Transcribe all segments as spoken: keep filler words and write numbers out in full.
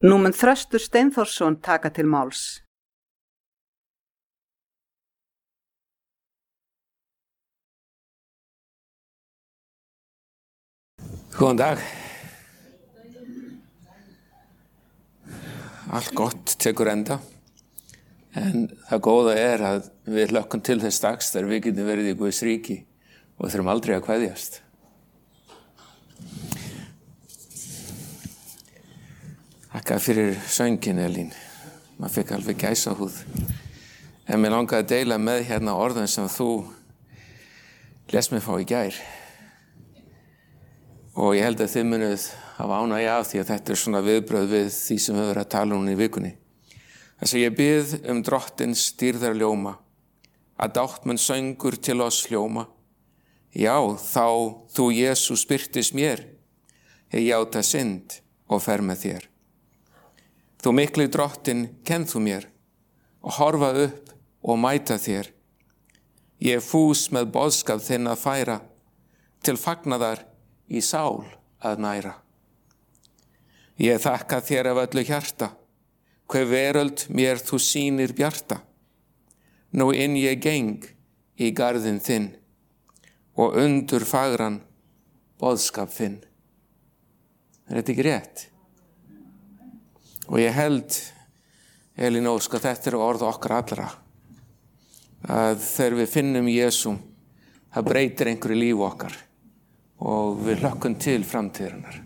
Nú mun Þröstur Steinþórsson taka til máls. Góðan dag. Allt gott tekur enda, en það góða er að við hlökkum til þess dags þegar við getum verið í Guðs ríki og þurfum aldrei að kveðjast. Þakka fyrir söngin, Elín. Maður fikk alveg gæsahúð. En mér langaði að deila með hérna orðin sem þú lést mig fá í gær. Og ég held að þið munuð hafa ánægju af því að þetta er svona viðbrögð við því sem við verðum að tala um í vikunni. Þess að ég bið um drottins dýrðar ljóma, að dátt mun söngur til oss hljóma. Já, þá þú Jesús birtist mér, ég játa synd og fer með þér. Þú mikli drottin kenn þú mér og horfa upp og mæta þér. Ég er fús með boðskap þinn að færa, til fagnaðar í sál að næra. Ég þakka þér af öllu hjarta, hver veröld mér þú sýnir bjarta. Nú inn ég geng í garðinn þinn og undur fagran boðskap þinn. Er þetta ekki rétt? Og ég held, Elín Ósk, að þetta er orð okkar allra. Að þegar við finnum Jesú, það breytir einhverju líf okkar og við hlökkum til framtíðarinnar.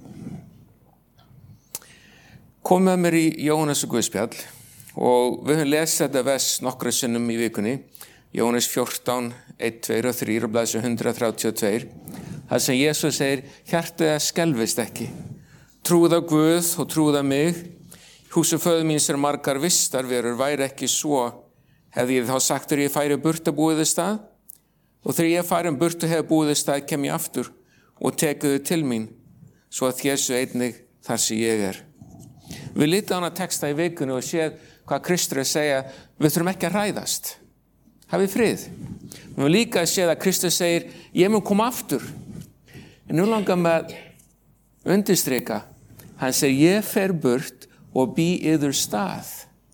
Kom með mér í Jóhannes Guðspjall og við höfum lesið þetta vers nokkra sinnum í vikunni. Jóhannes fjórtán, eitt, tveir og þrír og blaðsíðu hundrað þrjátíu og tvö. Það sem Jesús segir, hjartað það skelfist ekki. Trúð á Guð og trúð á mig. Húsi föður míns er margar vistarverur, væri ekki svo. Hefði ég þá sagt þér ég færi burt að búið þið stað? Og þegar ég færi um burt og hefði búið þið stað, kem ég aftur og tekuðu til mín, svo að þésu einnig þar sem ég er. Við lítum á hana texta í vikunni og séð hvað Kristur er að segja, við þurfum ekki að hræðast. Hafið frið. Við höfum líka að séð að Kristur segir, ég mun koma aftur. En nú langar með undirstrika, hann segir, ég fer burt og bý yður stað.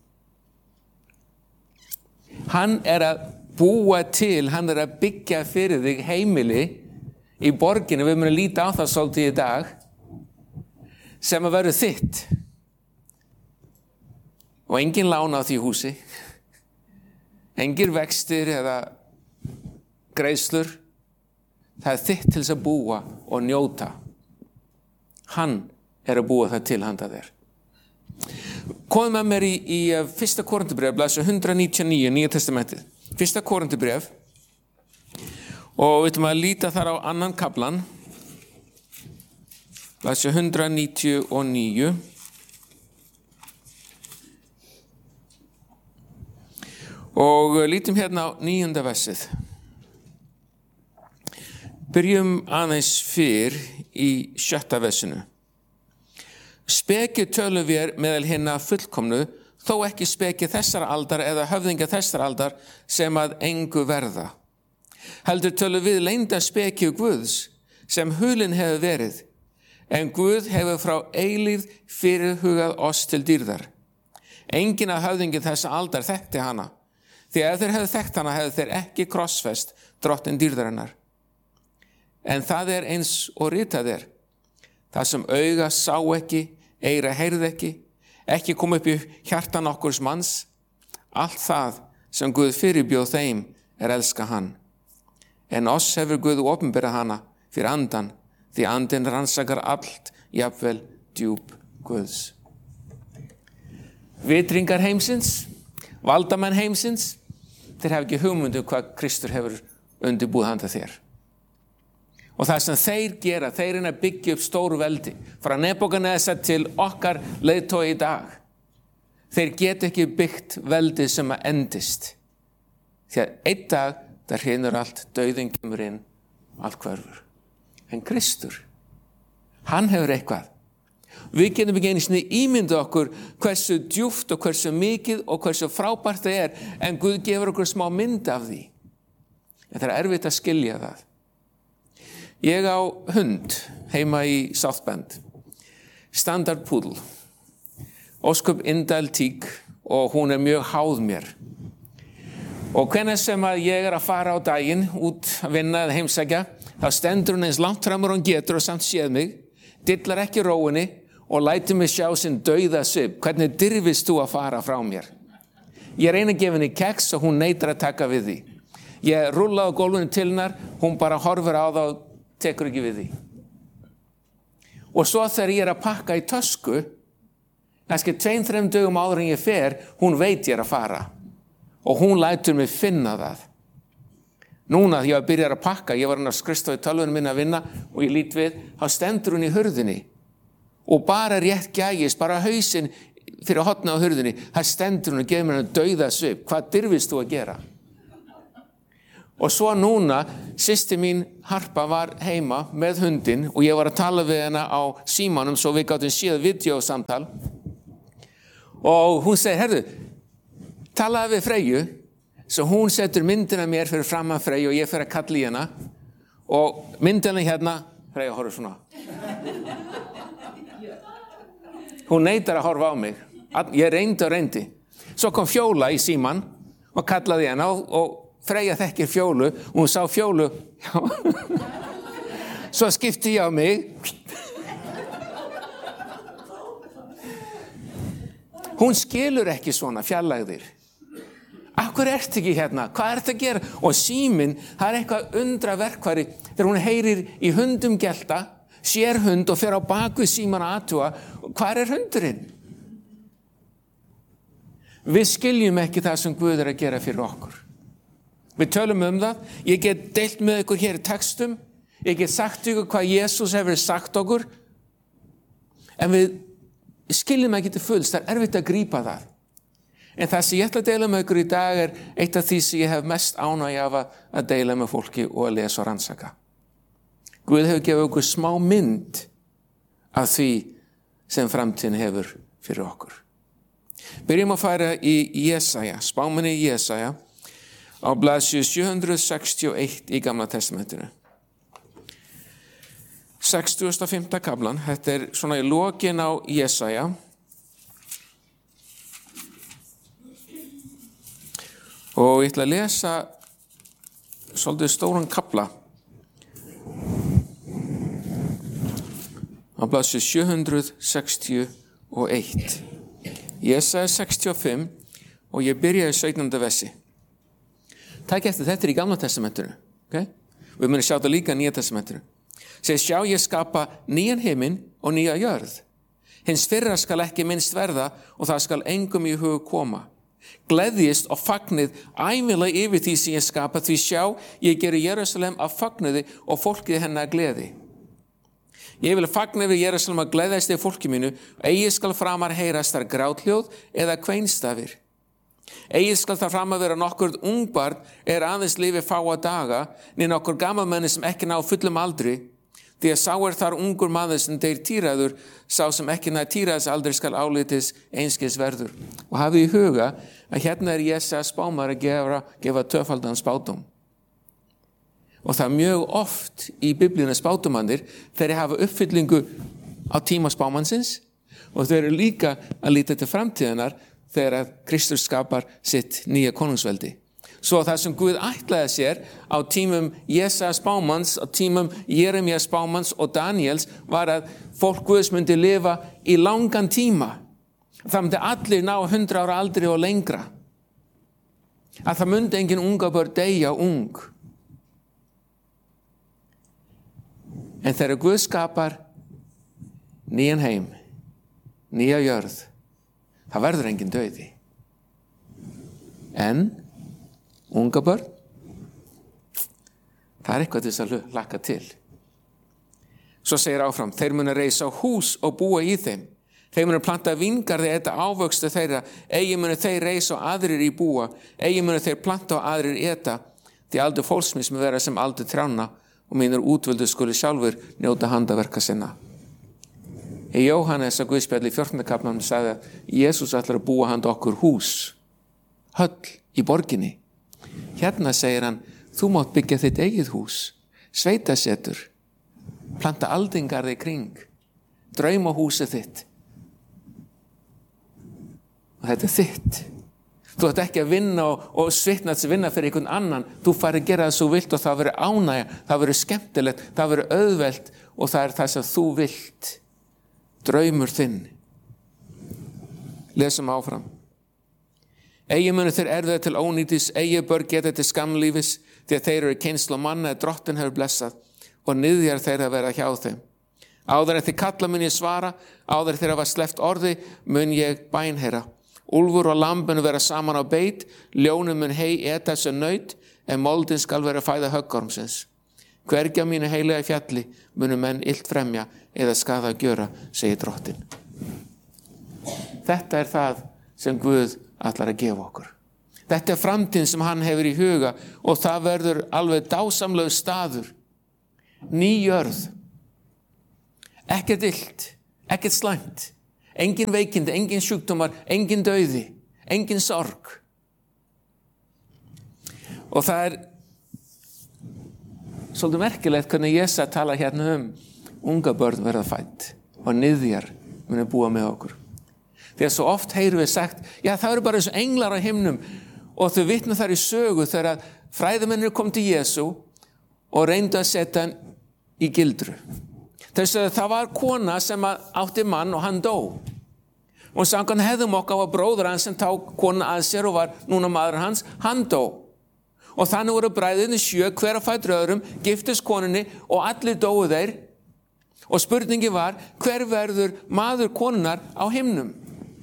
Hann er að búa til, hann er að byggja fyrir þig heimili í borginni, við munum líta á það svolítið í dag, sem að vera þitt. Og engin lán á því húsi, engir vextir eða greiðslur, það er þitt til þess að búa og njóta. Hann er að búa það til handa þér. Komum með mér í, í fyrsta Korinthubréf, blaðsíðu hundrað níutíu og níu, Nýja testamentið. Fyrsta Korinthubréf og við ætlum að líta þar á annan kaflan, blaðsíðu hundrað níutíu og níu. Og lítum hérna á níunda versið. Byrjum aðeins fyrr í sjötta versinu. Speki tölum við meðal hinna fullkomnu, þó ekki speki þessar aldar eða höfðingja þessar aldar sem að engu verða. Heldur tölum við leynda speki Guðs sem hulinn hefur verið, en Guð hefur frá eilíð fyrirhugað oss til dýrðar. Enginn af höfðingi þessa aldar þekkti hana, því ef þeir hefðu þekkt hana hefðu þeir ekki krossfest drottin dýrðarinnar. En það er eins og ritað er, það sem auga sá ekki, eyra heyrði ekki, ekki kom upp í hjartan okkurs manns, allt það sem Guð fyrirbjóð þeim er elska hann. En oss hefur Guð opinberað hana fyrir andan, því andinn rannsakar allt, jafnvel djúp Guðs. Vitringar heimsins, valdamenn heimsins, þeir hafa ekki hugmyndu hvað Kristur hefur undirbúið handa þér. Og það sem þeir gera, þeir er að byggja upp stóru veldi, frá Nebúkadnesar til okkar leiðtogi í dag. Þeir geta ekki byggt veldi sem að endist. Því að einn dag, það hrynur allt, dauðinn kemur inn, allt hverfur. En Kristur, hann hefur eitthvað. Við getum ekki einu sinni ímynda okkur hversu djúpt og hversu mikið og hversu frábært það er, en Guð gefur okkur smá mynd af því. En það er erfitt að skilja það. Ég á hund heima í South Bend, standard poodle. ósköp indæl tík og hún er mjög háð mér. Og hvenær sem að ég er að fara á daginn út að vinna eða heimsækja, þá stendur hún eins langt framur hún getur og samt séð mig, dillar ekki róinni og lætur mig sjá sinn dauða svip. Hvernig dirfist þú að fara frá mér? Ég reyni að gefa henni keks og hún neitar að taka við því. Ég rúlla á gólfinu til hennar, hún bara horfir á það og tekur ekki við því. Og svo þegar ég er að pakka í tösku, kannski tveim, þrem dögum áður en ég fer, hún veit ég er að fara. Og hún lætur mig finna það. Núna þegar ég byrjar að pakka, ég var hann að skrifstofa í tölvunum minna að vinna og ég lít við, þá stendur hún í hurðinni. Og bara rétt gægist, bara hausinn fyrir hotna á hurðinni, það stendur hún og gefur mér hann dauða svip. Hvað dirfist þú að gera? Og svo núna, systir mín Harpa var heima með hundinn og ég var að tala við hennar á símanum svo við gátum séð videósamtal. Og hún segir, herðu, talaði við Freyju, svo hún setur myndina mér fyrir fram að Freyju og ég fyrir að kalla í hana. Og myndina hérna, Freyja horfir svona. Hún neitar að horfa á mig. Ég reyndi og reyndi. Svo kom Fjóla í síman og kallaði hana og, og Freyja þekkir Fjólu og hún sá Fjólu. Svo skipti ég á mig. Hún skilur ekki svona fjarlægðir. Af hverju ertu ekki hérna? Hvað ertu að gera? Og síminn, það er eitthvað undra verkfæri þegar hún heyrir í hundum gelta, sér hund og fer á baku síman að athuga. Hvar er hundurinn? Við skiljum ekki það sem Guð er að gera fyrir okkur. Við tölum um það. Ég get deilt með ykkur hér í textum. Ég get sagt ykkur hvað Jesús hefur sagt okkur. En við skiljum ekki til fulls. Það er erfitt að grípa það. En það sem ég ætla að deila með ykkur í dag er eitt af því sem ég hef mest ánægju af að deila með fólki og að lesa og rannsaka. Guð hefur gefið okkur smá mynd af því sem framtíðin hefur fyrir okkur. Byrjum að fara í Jesaja, spámanni í Jesaja, á blaðsíðu sjö hundruð sextíu og eitt í Gamla testamentinu. sextugasta og fimmta kaflan, þetta er svona í lokin á Jesaja. Og ég ætla að lesa svolítið stóran kafla á blaðsíðu sjö hundruð sextíu og eitt. Jesaja sextíu og fimm og ég byrjaði sautjánda versi. Takk eftir, þetta er í Gamla testamentinu. Okay? Við munum sjá þetta líka í Nýja testamentinu. Segir, sjá ég skapa nýjan himinn og nýja jörð. Hins fyrra skal ekki minnst verða og það skal engum í hug koma. Gleðjist og fagnið ævinlega yfir því sem ég skapa, því sjá, ég geri Jerúsalem að fagniði og fólkið hennar gleði. Ég vil fagna yfir Jerúsalem að gleðjast yfir fólki mínu, eigi skal framar heyrast þar gráthljóð eða kveinstafir. Eigi skal það fram að vera nokkur ungbarn er aðeins lifi fáa daga, niður nokkur gamalmenni sem ekki ná fullum aldri, því að sá er þar ungur maður sem deyr týraður, sá sem ekki nær týraðs aldri skal álitis einskis verður. Og hafið í huga að hérna er Jesaja spámaður að gefa, gefa tvöfaldan spádóm. Og það er mjög oft í biblíunni spádómannir þeir hafa uppfyllingu á tíma spámannsins og þeir eru líka að líta til framtíðanar þegar að Kristus skapar sitt nýja konungsveldi. Svo það sem Guð ætlaði sér á tímum Jesaja spámanns, á tímum Jeremíja spámanns og Daniels var að fólk Guðs myndi lifa í langan tíma. Það myndi allir ná hundra ára aldri og lengra. Að það myndi engin unga börn deyja ung. En þegar Guð skapar nýjan heim, nýja jörð, það verður engin dauði. En unga börn, það er eitthvað til þess að hlakka til. Svo segir áfram, þeir munu reisa hús og búa í þeim. Þeir munu planta víngarði eta ávöxtu þeirra, eigi munu þeir reisa og aðrir í búa, eigi munu þeir planta og aðrir eta, því aldur fólksmís mun vera sem aldur trjána og mínur útvöldu skuli sjálfur njóta handaverka sinna. Í Jóhannes að Guðspjalli í fjórtánda kaflanum sagði að Jesús ætlar að búa handa okkur hús, höll í borginni. Hérna segir hann, þú mátt byggja þitt eigið hús, sveitasetur, planta aldingarði kring, drauma húsið þitt. og þetta er þitt. Þú ætti ekki að vinna og, og svitna að vinna fyrir einhvern annan. Þú færi að gera það svo vilt og það verður ánægja, það verður skemmtilegt, það verður auðvelt og það er það sem þú vilt. Draumur þinn. Lesum áfram. Eigi munu þeir erfiða til ónýtis, eigi börn geta til skammlífis, því að þeir eru kynslóð manna að drottin hefur blessað og niðjar þeir að vera hjá þeim. Áður en þið kalla mun ég svara, áður þeir hafa sleppt orði mun ég bænheyra. Úlfur og lamb munu vera saman á beit, ljónum mun hei eta sem naut, en moldin skal vera fæða höggormsins. Hvergi á mínu heilega fjalli munu menn illt fremja eða skaða að gjöra, segir drottin. Þetta er það sem Guð ætlar að gefa okkur. Þetta er framtíðin sem hann hefur í huga og það verður alveg dásamlegur staður. Ný jörð. Ekkert illt, ekkert slæmt. Engin veikindi, engin sjúkdómar, engin dauði, engin sorg. Og það er svolítið merkilegt hvernig Jesa tala hérna um unga börn verða fædd og niðjar munu búa með okkur. Þegar svo oft heyrum við sagt, já það eru bara þessu englar á himnum og þau vitna þar í sögu þegar fræðimennir kom til Jesu og reyndu að setja hann í gildru. Þess að það var kona sem átti mann og hann dó. Og samkvæmt hefðum okkar var bróður hans sem tók kona að sér og var núna maður hans, hann dó. Og þannig voru bræðirnir sjö hver á fætur öðrum, giftust konunni og allir dóu þeir. Og spurningi var, hver verður maður konunar á himnum?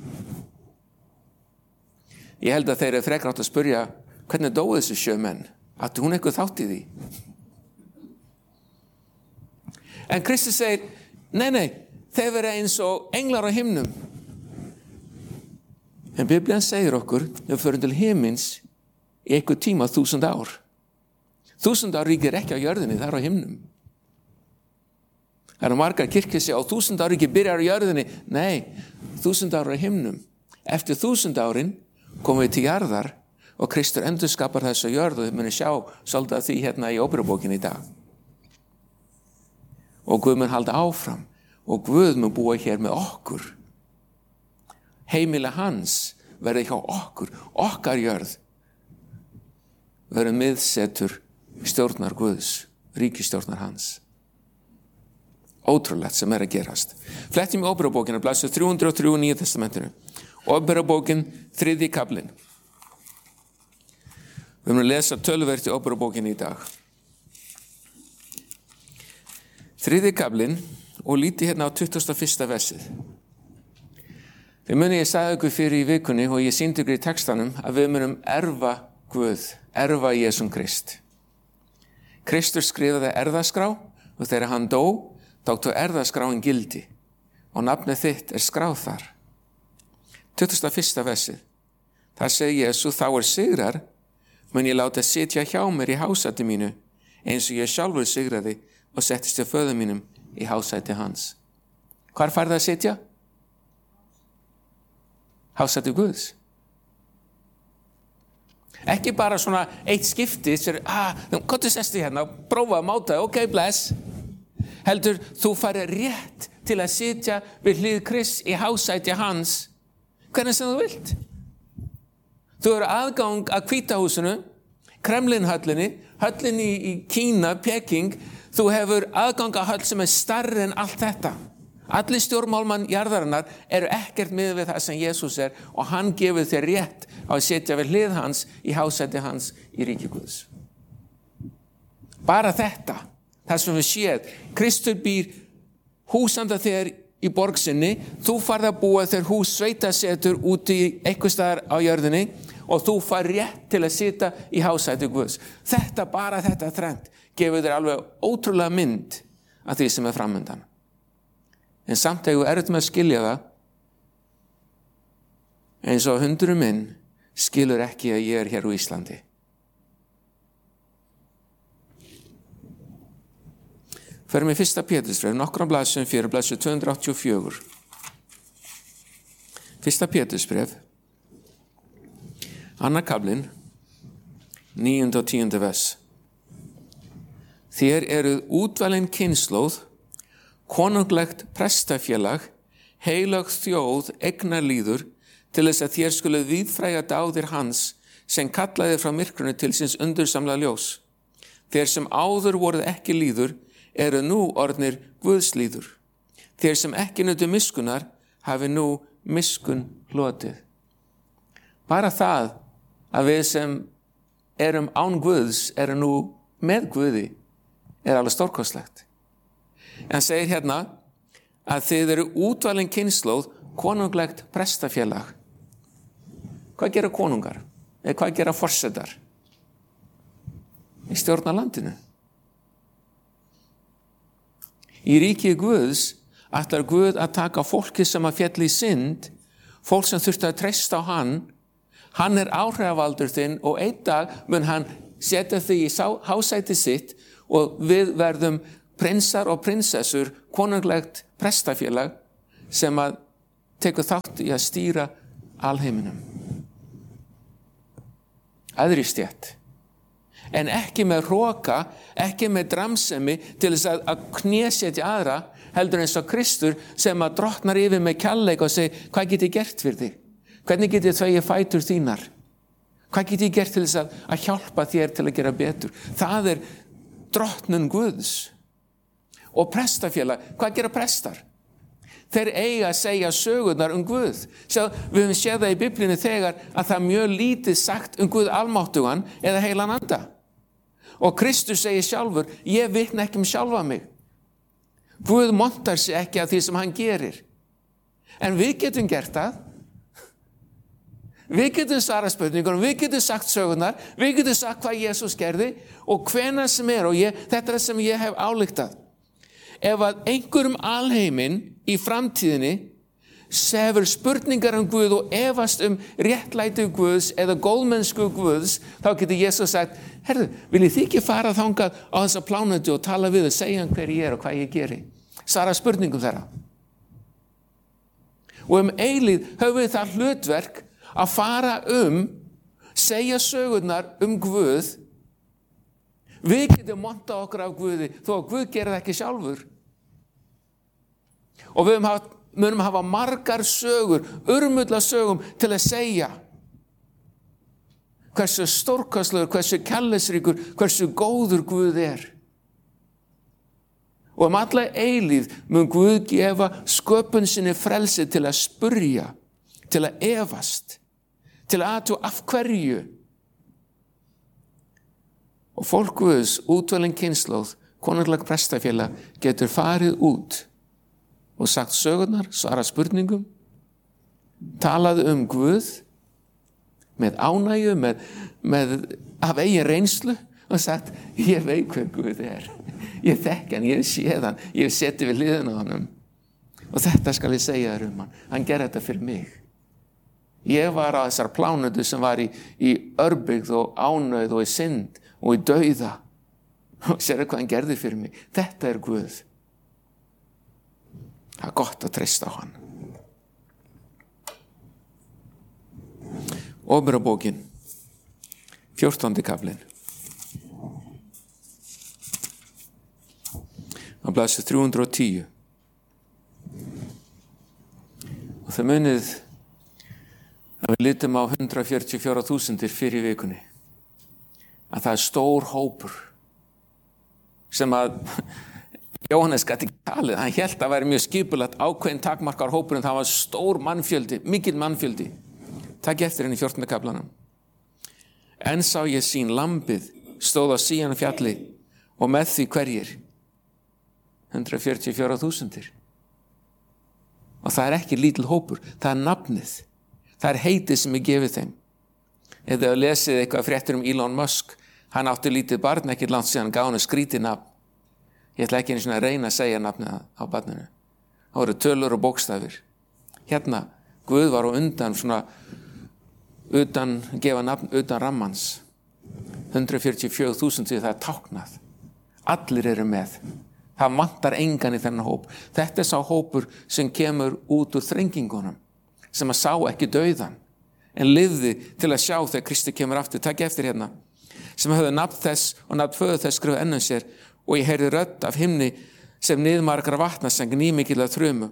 Ég held að þeir eru frekar átt að spyrja, hvernig dóu þessu sjö menn? Átti hún eitthvað þátt í því? En Kristur segir, nei, nei, þeir verða eins og englar á himnum. En Biblian segir okkur, við förum til himins í eitthvað tíma þúsund ár. Þúsund ár ríkir ekki á jörðinni, það er á himnum. Það eru margar kirkjur sem á þúsund ár ríki byrjar á jörðinni. Nei, þúsund ár á himnum. Eftir þúsund árin komum við til jarðar og Kristur endurskapar þessu jörð og við munum sjá svolítið af því hérna í óperubókinni í dag. Og Guð mun halda áfram og Guð mun búa hér með okkur. Heimili hans verði hjá okkur, okkar jörð. Verði miðsetur stjórnar Guðs, ríkistjórnar hans. Ótrúlegt sem er að gerast. Flettum í óperubókina, blaðsíðu þrjú hundruð og þrjú í Nýja testamentinu. Óperubókin, þriðji kaflinn. Við munum lesa töluvert í óperubókinni í dag. Þriðji kaflinn og líti hérna á tuttugasta og fyrsta versið. Þið muni ég sagði ykkur fyrir í vikunni og ég sýndi ykkur í textanum að við munum erfa Guð, erfa Jesum Krist. Kristur skrifaði erfðaskrá og þegar hann dó, tóktu erfðaskráin gildi og nafnið þitt er skráð þar. tuttugasta og fyrsta versið. Það segir Jesús, þá er sigrar, mun ég láta sitja hjá mér í hásæti mínu, eins og ég sjálfur sigraði og settist til föður mínum í hásæti hans. Hvar fær það að sitja? Hásæti Guðs. Ekki bara svona eitt skipti, sér, ah, hvað þú sesti hérna, prófa að máta, ok, bless. Heldur, þú færi rétt til að sitja við hlið Krists í hásæti hans, hvernig sem þú vilt. Þú eru aðgang að Hvítahúsinu, Kremlinhöllinni, höllinni í Kína, Peking, þú hefur aðgang að höll sem er stærri en allt þetta. Allir stjórnmálmann jarðarinnar eru ekkert með við það sem Jesús er og hann gefur þér rétt á að sitja við hlið hans í hásæti hans í ríki Guðs. Bara þetta, það sem við séð, Kristur býr húsanda þér í borg sinni, þú farð að búa þér hús sveitasetur út í eitthvað staðar á jörðinni og þú far rétt til að sita í hásæti Guðs. Þetta, bara þetta þrennt, gefur þér alveg ótrúlega mynd af því sem er framöndan. En samt þegar þú erut með að skilja það, eins og hundurinn minn skilur ekki að ég er hér á Íslandi. Förum í fyrsta Pétursbréf, nokkrum blaðsum fyrir blaðsum tvö hundruð áttatíu og fjögur. Fyrsta Pétursbréf, annar kaflinn, níunda og tíunda vers. Þér eruð útvalin kynslóð, konunglegt prestafélag, heilag þjóð, eignarlýður, til þess að þér skuluð víðfræga dáðir hans sem kallaði frá myrkrunu til síns undursamlega ljós. Þeir sem áður voruð ekki lýður eru nú orðnir Guðslýður. Þeir sem ekki nutu miskunnar hafi nú miskun hlotið. Bara það að við sem erum án Guðs eru nú með Guði er alveg stórkostlegt. En segir hérna að þið eru útvalin kynslóð, konunglegt prestafélag. Hvað gera konungar? Eða hvað gera forsetar? Í stjórna landinu. Í ríki Guðs ætlar Guð að taka fólki sem að fjalli í synd, fólk sem þurfti að treysta á hann. Hann er áhrifavaldur þinn og einn dag mun hann setja þig í hásæti sitt og við verðum prinsar og prinsessur, konunglegt prestafélag sem að tekur þátt í að stýra alheiminum. Aðri stétt. En ekki með hroka, ekki með dramsemi til þess að, að knésetja aðra, heldur eins og Kristur sem að drottnar yfir með kærleik og segir, hvað get ég gert fyrir þig? Hvernig get ég þvegið fætur þínar? Hvað get ég gert til þess að, að hjálpa þér til að gera betur? Það er drottnun Guðs. Og prestafélag, hvað gera prestar? Þeir eiga að segja sögurnar um Guð. Sjá, við höfum séð það í Biblíunni þegar að það er mjög lítið sagt um Guð almáttugan eða heilan anda. Og Kristus segir sjálfur, ég vitna ekki um sjálfa mig. Guð montar sig ekki af því sem hann gerir. En við getum gert það. Við getum svarað spurningunum, við getum sagt sögurnar, við getum sagt hvað Jesús gerði og hvenær sem er, og ég, þetta er það sem ég hef ályktað. Ef að einhverjum alheiminn í framtíðinni sefur spurningar um Guð og efast um réttlæti Guðs eða góðmennsku Guðs, þá getur Jesús sagt, herðu, viljið þið ekki fara þangað á þessa plánetu og tala við og segja hann hver ég er og hvað ég geri? Svara spurningum þeirra. Og um eilíð höfum við það hlutverk að fara um, segja sögurnar um Guð. Við getum montað okkur af Guði þó að Guð gerir það ekki sjálfur. Og við haft, munum hafa margar sögur, urmulla sögum til að segja hversu stórkostlegur, hversu kærleiksríkur, hversu góður Guð er. Og um alla eilíð mun Guð gefa sköpun sinni frelsi til að spurja, til að efast, til að athuga af hverju. Og fólk Guðs, útvalin kynslóð, konungleg prestafélag, getur farið út og sagt sögurnar, svara spurningum, talað um Guð með ánægju, með, með af eigin reynslu og sagt, ég veit hver Guð er. Ég þekki hann, ég séð hann, ég seti við hliðina á honum. Og þetta skal ég segja þér um hann. Hann gerði þetta fyrir mig. Ég var á þessar plánutu sem var í, í örbygð og ánauð og í synd og í dauða. Og sérðu hvað hann gerði fyrir mig. Þetta er Guð. Það er gott að treysta á hann. Óperabókin, fjórtándi kaflinn. Á blaðsíðu þrjú hundruð og tíu. Og það munið að við litum á hundrað fjörutíu og fjórar þúsundir fyrir vikunni. Að það er stór hópur sem að Jóhannes gat ekki talið. Hann hélt að það væri mjög skipulagt ákveðin takmarkar hópurinn. Það var stór mannfjöldi, mikill mannfjöldi. Takk eftir henni í fjórtánda kaflanum. En sá ég sín lambið stóð á síðan fjalli og með því hverjir? hundrað fjörutíu og fjórar þúsundir. Og það er ekki lítill hópur, það er nafnið. Það er heitið sem er gefið þeim. Ef þið lesið eitthvað fréttur um Elon Musk, hann átti lítið barn, ekki langt síðan gaf hann skrítið nafn. Ég ætla ekki einu svona að reyna að segja nafnið á barninu. Það voru tölur og bókstafir. Hérna, Guð var á undan svona, utan, gefa nafn utan rammans. hundrað fjörutíu og fjögur þúsund því það er táknað. Allir eru með. Það vantar engan í þennan hóp. Þetta er sá hópur sem kemur út úr þrengingunum, sem að sá ekki dauðan, en lifði til að sjá þegar Kristi kemur aftur. Takk eftir hérna. Sem höfðu nafn þess og nafn föður þess skrifað ennum sér, og ég heyrði rödd af himni sem niðmargar vatna sem gnýmikilla þrumu,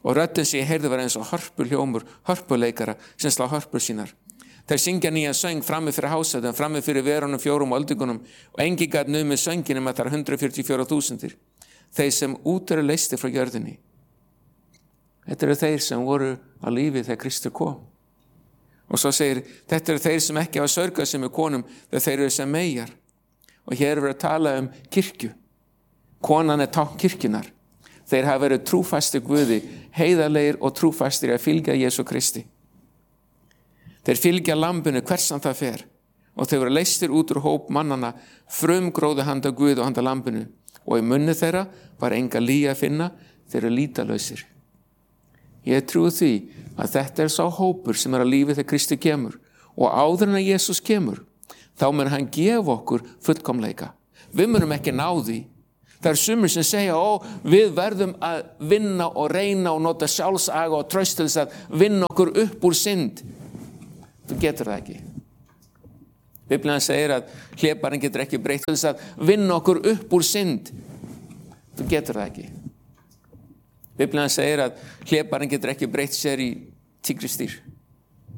Og röddin sem ég heyrði var eins og hörpuljómur, hörpuleikara sem slá hörpur sínar. Þeir syngja nýja söng frammi fyrir hásæðum, frammi fyrir verunum fjórum og öldingunum og engi gat numið sönginum að það er hundrað fjörutíu og fjórar þúsundir. Þeir sem út eru leystir frá jörðinni. Þetta eru þeir sem voru á lífi þegar Kristur kom. Og svo segir, þetta eru þeir sem ekki hafa sörgað sig með konum, þegar þeir eru sem meyjar. Og hér er verið að tala um kirkju. Konan er tákn kirkjunar. Þeir hafa verið trúfastir Guði, heiðarlegir og trúfastir að fylgja Jesú Kristi. Þeir fylgja lambinu hversan það fer og þeir voru leystir út úr hóp mannana, frumgróðu handa Guð og handa lambinu og í munni þeirra var enga lý að finna, þeir eru lýtalausir. Ég trúi því að þetta er sá hópur sem er að lífi þegar Kristi kemur og áður en að Jesús kemur, þá mun hann gefa okkur fullkomleika. Við munum ekki ná því. Það er sumir sem segja, ó, við verðum að vinna og reyna og nota sjálfsaga og traust til þess að vinna okkur upp úr synd. Þú getur það ekki. Biblían segir að hlébarinn getur ekki breytt til þess að vinna okkur upp úr synd. Þú getur það ekki. Biblían segir að hlébarinn getur ekki breytt sér í tígristýr.